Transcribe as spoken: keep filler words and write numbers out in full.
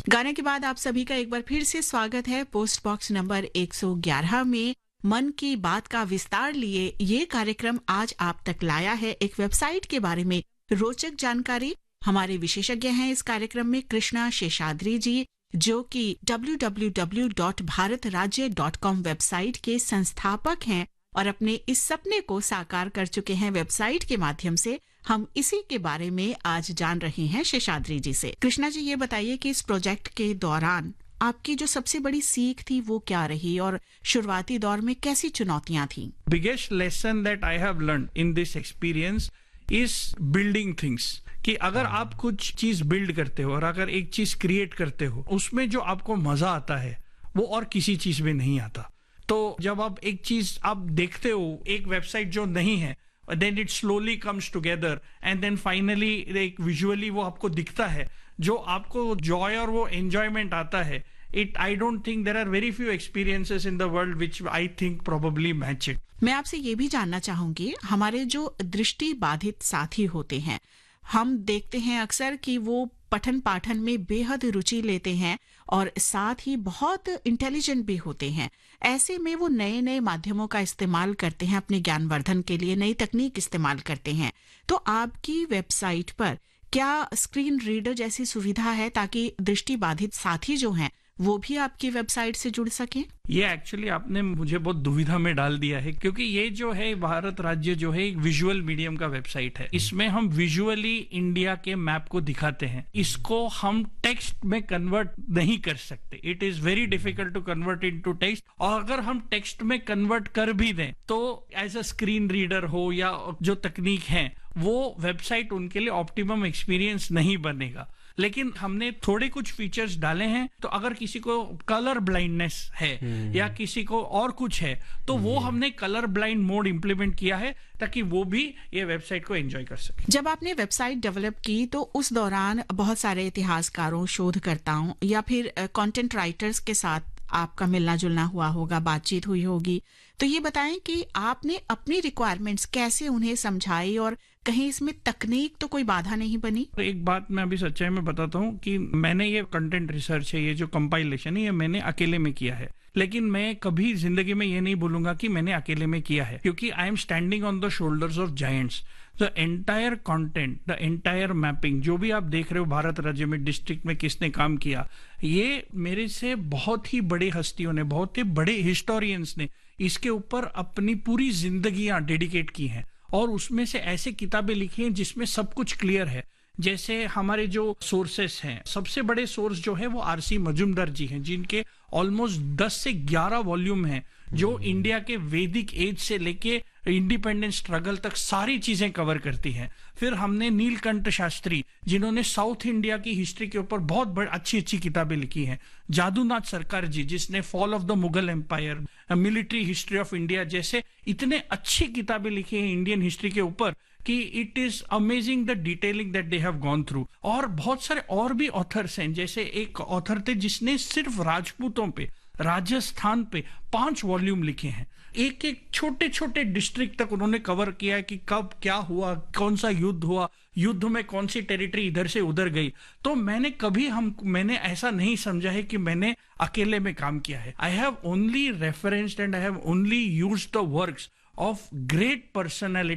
गाने के बाद आप सभी का एक बार फिर से स्वागत है पोस्ट बॉक्स नंबर एक सौ ग्यारह में। मन की बात का विस्तार लिए ये कार्यक्रम आज आप तक लाया है एक वेबसाइट के बारे में रोचक जानकारी। हमारे विशेषज्ञ हैं इस कार्यक्रम में कृष्णा शेषाद्री जी, जो कि W W W dot Bharat राज्य डॉट कॉम वेबसाइट के संस्थापक हैं और अपने इस सपने को साकार कर चुके हैं वेबसाइट के माध्यम से। हम इसी के बारे में आज जान रहे हैं शेषाद्री जी से। कृष्णा जी, ये बताइए कि इस प्रोजेक्ट के दौरान आपकी जो सबसे बड़ी सीख थी वो क्या रही और शुरुआती दौर में कैसी चुनौतियां थी? Biggest lesson that I have learn in this experience is building things. कि अगर आप कुछ चीज बिल्ड करते हो और अगर एक चीज क्रिएट करते हो, उसमें जो आपको मजा आता है वो और किसी चीज में नहीं आता। तो जब आप एक चीज आप देखते हो, एक वेबसाइट जो नहीं है, then it slowly comes together and then finally एक विजुअली वो आपको दिखता है, जो आपको जॉय और वो एंजॉयमेंट आता है। It I don't think there are very few experiences in the world which I think probably match it. मैं आपसे ये भी जानना चाहूंगी, हमारे जो दृष्टि बाधित साथी होते हैं, हम देखते हैं अक्सर कि वो पठन पाठन में बेहद रुचि लेते हैं और साथ ही बहुत इंटेलिजेंट भी होते हैं। ऐसे में वो नए नए माध्यमों का इस्तेमाल करते हैं, अपने ज्ञानवर्धन के लिए नई तकनीक इस्तेमाल करते हैं। तो आपकी वेबसाइट पर क्या स्क्रीन रीडर जैसी सुविधा है ताकि दृष्टि बाधित साथी जो हैं वो भी आपकी वेबसाइट से जुड़ सके? ये एक्चुअली आपने मुझे बहुत दुविधा में डाल दिया है, क्योंकि ये जो है भारत राज्य जो है एक विजुअल मीडियम का वेबसाइट है। इसमें हम विजुअली इंडिया के मैप को दिखाते हैं। इसको हम टेक्स्ट में कन्वर्ट नहीं कर सकते। It is very difficult to convert into text. और अगर हम टेक्स्ट में कन्वर्ट कर भी दें तो एज अ स्क्रीन रीडर हो या जो तकनीक है, वो वेबसाइट उनके लिए ऑप्टिमम एक्सपीरियंस नहीं बनेगा। लेकिन हमने थोड़े कुछ फीचर्स डाले हैं, तो अगर किसी को कलर ब्लाइंडनेस है या किसी को और कुछ है, तो वो हमने कलर ब्लाइंड मोड इंप्लीमेंट किया है ताकि वो भी ये वेबसाइट को एंजॉय कर सके। जब आपने वेबसाइट डेवलप की तो उस दौरान बहुत सारे इतिहासकारों, शोधकर्ताओं या फिर कंटेंट राइटर्स के साथ आपका मिलना जुलना हुआ होगा, बातचीत हुई होगी। तो ये बताएं कि आपने अपनी रिक्वायरमेंट्स कैसे उन्हें समझाई और कहीं इसमें तकनीक तो कोई बाधा नहीं बनी? एक बात मैं अभी सच्चाई में बताता हूँ कि मैंने ये कंटेंट रिसर्च है, ये जो कंपाइलेशन है, ये मैंने अकेले में किया है। लेकिन मैं कभी जिंदगी में ये नहीं बोलूंगा कि मैंने अकेले में किया है, क्योंकि I am standing on the shoulders of giants. The entire content, the entire mapping, जो भी आप देख रहे हो भारत राज्य में डिस्ट्रिक्ट में किसने काम किया, ये मेरे से बहुत ही बड़ी हस्तियों ने, बहुत ही बड़े हिस्टोरियंस ने इसके ऊपर अपनी पूरी जिंदगियां डेडिकेट की हैं। और उसमें से ऐसे किताबें लिखी हैं जिसमें सब कुछ क्लियर है। जैसे हमारे जो सोर्सेस हैं, सबसे बड़े सोर्स जो है वो आरसी मजुमदार जी हैं, जिनके ऑलमोस्ट दस से ग्यारह वॉल्यूम हैं, जो इंडिया के वैदिक एज से लेके इंडिपेंडेंस स्ट्रगल तक सारी चीजें कवर करती हैं। फिर हमने नीलकंठ शास्त्री, जिन्होंने साउथ इंडिया की हिस्ट्री के ऊपर बहुत बड़ी अच्छी अच्छी किताबें लिखी हैं। जादूनाथ सरकार जी, जिसने fall of the Mughal empire, military history of India जैसे इतने अच्छी किताबें लिखी हैं इंडियन हिस्ट्री के ऊपर कि it is amazing the detailing that they have gone through. और बहुत सारे और भी ऑथर्स हैं, जैसे एक ऑथर थे जिसने सिर्फ राजपूतों पे, राजस्थान पे पांच वॉल्यूम लिखे हैं। एक एक छोटे छोटे डिस्ट्रिक्ट तक उन्होंने कवर किया है कि कब क्या हुआ, कौन सा युद्ध हुआ, युद्ध में कौन सी टेरिटरी इधर से उधर गई। तो मैंने कभी हम मैंने ऐसा नहीं समझा है कि मैंने अकेले में काम किया है। I have only referenced and I have only used the works of great personality